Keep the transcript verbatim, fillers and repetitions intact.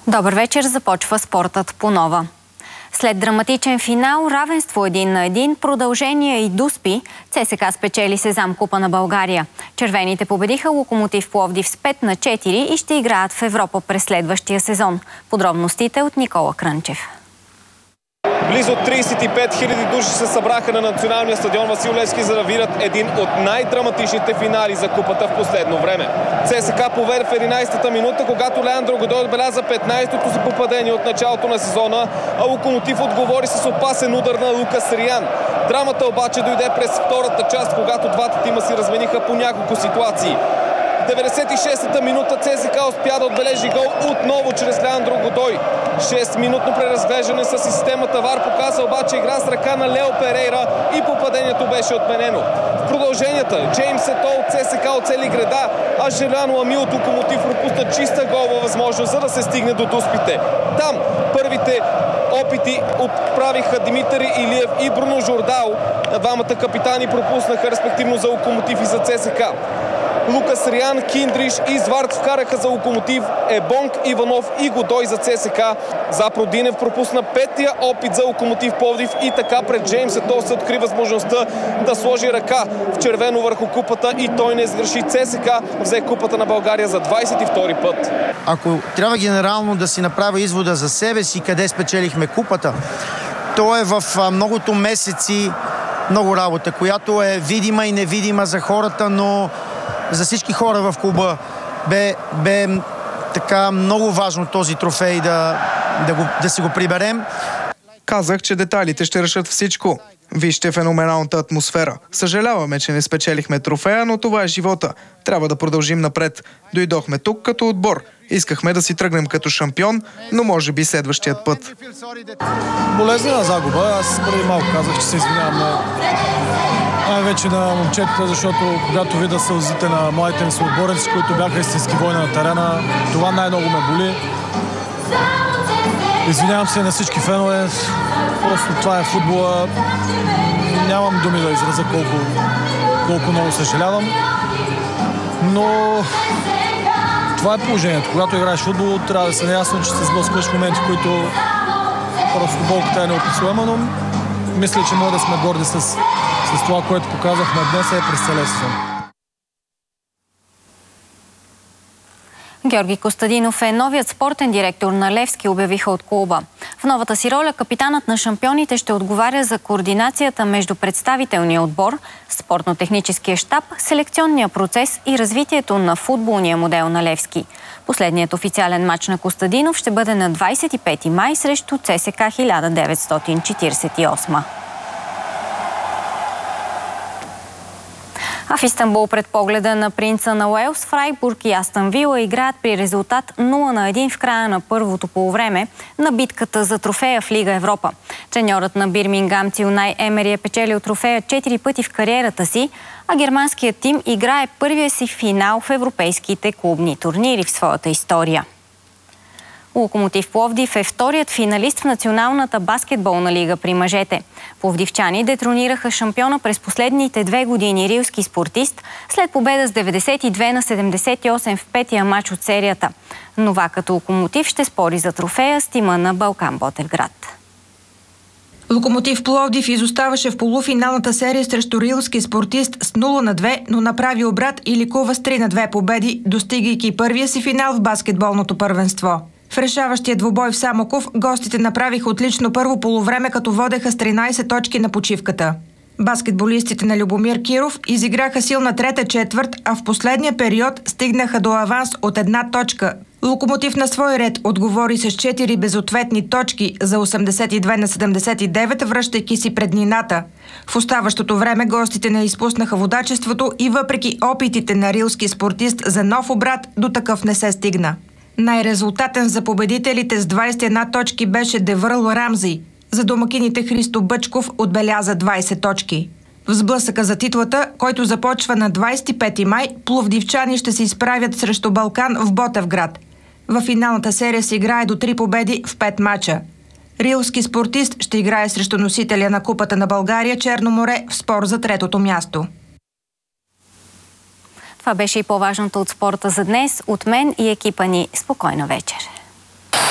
Добър вечер, започва спортът по нова. След драматичен финал, равенство един на един, продължение и дуспи, ЦСКА спечели Сезам Купа на България. Червените победиха Локомотив Пловдив с пет на четири и ще играят в Европа през следващия сезон. Подробностите от Никола Крънчев. Близо тридесет и пет хиляди души се събраха на националния стадион Васил Левски, за да видят един от най-драматичните финали за купата в последно време. ЦСКА поведе в единадесетата минута, когато Леандро Годой отбеляза петнадесетото си попадение от началото на сезона, а Локомотив отговори с опасен удар на Лукас Риан. Драмата обаче дойде през втората част, когато двата тима си размениха по няколко ситуации. В деветдесет и шестата минута ЦСКА успя да отбележи гол отново чрез Леандро Годой. шест-минутно преразглеждане с системата ВАР показа обаче игра с ръка на Лео Перейра и попадението беше отменено. В продълженията Джеймс Ето от ЦСКА оцели греда, а Желяно Ами от Локомотив пропусна чиста голова възможност, за да се стигне до дуспите. Там първите опити отправиха Димитър Илиев и Бруно Жордао. Двамата капитани пропуснаха респективно за Локомотив и за ЦСКА. Лукас Риан, Киндриш и Зварт вкараха за Локомотив, Ебонг, Иванов и Годой за ЦСКА. Запродинев пропусна петия опит за Локомотив Пловдив и така пред Джеймс Ето се откри възможността да сложи ръка в червено върху купата и той не сгреши. ЦСКА взе купата на България за двадесет и втори път. Ако трябва генерално да си направя извода за себе си, къде спечелихме купата, то е в многото месеци много работа, която е видима и невидима за хората, но за всички хора в клуба бе, бе така много важно този трофей да, да, го, да си го приберем. Казах, че детайлите ще решат всичко. Вижте феноменалната атмосфера. Съжаляваме, че не спечелихме трофея, но това е живота. Трябва да продължим напред. Дойдохме тук като отбор. Искахме да си тръгнем като шампион, но може би следващият път. Болезнена загуба. Аз преди малко казах, че се извинявам на най-вече на момчетата, защото когато видя сълзите на младите ми съотборници, които бяха истински войни на терена, това най-много ме боли. Извинявам се на всички фенове. Просто това е футбола. Нямам думи да изразя колко, колко много съжалявам. Но това е положението. Когато играеш футбол, трябва да се наясно, че се сблъскваш в моменти, в които просто болката е неописуема, но мисля, че може да сме горди с, с това, което показахме днес е през целия сезон. Георги Костадинов е новият спортен директор на Левски, обявиха от клуба. В новата си роля капитанът на шампионите ще отговаря за координацията между представителния отбор, спортно-техническия щаб, селекционния процес и развитието на футболния модел на Левски. Последният официален мач на Костадинов ще бъде на двадесет и пети май срещу ЦСКА хиляда деветстотин четиридесет и осма. А в Истанбул пред погледа на принца на Уелс, Фрайбург и Астън Вила играят при резултат нула на един в края на първото полувреме на битката за трофея в Лига Европа. Треньорът на бирмингамци Унай Емери е печелил трофея четири пъти в кариерата си, а германският тим играе първия си финал в европейските клубни турнири в своята история. Локомотив Пловдив е вторият финалист в Националната баскетболна лига при мъжете. Пловдивчани детронираха шампиона през последните две години рилски спортист след победа с деветдесет и две на седемдесет и осем в петия мач от серията. Новакът Локомотив ще спори за трофея с тима на Балкан Ботевград. Локомотив Пловдив изоставаше в полуфиналната серия срещу рилски спортист с нула на две, но направи обрат и ликува с три на две победи, достигайки първия си финал в баскетболното първенство. В решаващия двубой в Самоков гостите направиха отлично първо полувреме, като водеха с тринадесет точки на почивката. Баскетболистите на Любомир Киров изиграха силна трета четвърт, а в последния период стигнаха до аванс от една точка. Локомотив на свой ред отговори с четири безответни точки за осемдесет и две на седемдесет и девет, връщайки си преднината. В оставащото време гостите не изпуснаха водачеството и въпреки опитите на рилски спортист за нов обрат, до такъв не се стигна. Най-резултатен за победителите с двадесет и една точки беше Девърл Рамзи. За домакините Христо Бъчков отбеляза двадесет точки. В сблъсъка за титлата, който започва на двадесет и пети май, пловдивчани ще се изправят срещу Балкан в Ботевград. В финалната серия се играе до три победи в пет мача. Рилски спортист ще играе срещу носителя на Купата на България Черно море в спор за третото място. Това беше и по-важното от спорта за днес. От мен и екипа ни спокойна вечер.